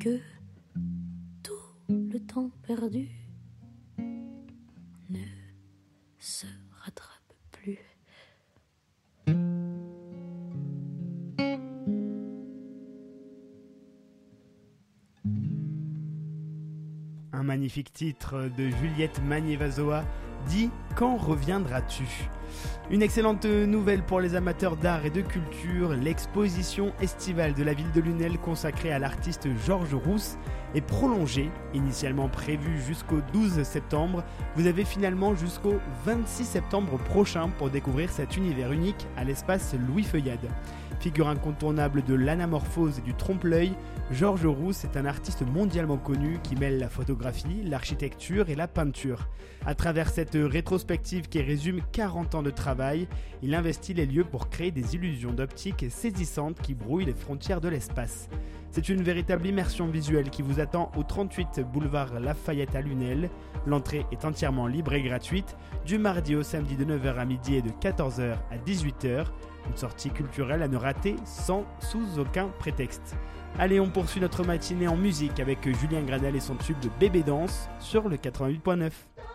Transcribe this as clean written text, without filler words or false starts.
que tout le temps perdu ne se rattrape plus. Un magnifique titre de Juliette Magnier-Vazoa dit « Quand reviendras-tu » Une excellente nouvelle pour les amateurs d'art et de culture, l'exposition estivale de la ville de Lunel consacrée à l'artiste Georges Rousse est prolongée, initialement prévue jusqu'au 12 septembre. Vous avez finalement jusqu'au 26 septembre prochain pour découvrir cet univers unique à l'espace Louis Feuillade. Figure incontournable de l'anamorphose et du trompe-l'œil, Georges Rousse est un artiste mondialement connu qui mêle la photographie, l'architecture et la peinture. À travers cette rétrospective qui résume 40 ans de travail, il investit les lieux pour créer des illusions d'optique saisissantes qui brouillent les frontières de l'espace. C'est une véritable immersion visuelle qui vous attend au 38 boulevard Lafayette à Lunel. L'entrée est entièrement libre et gratuite, du mardi au samedi de 9h à midi et de 14h à 18h. Une sortie culturelle à ne rater sous aucun prétexte. Allez, on poursuit notre matinée en musique avec Julien Gradel et son tube de Bébé Danse sur le 88.9.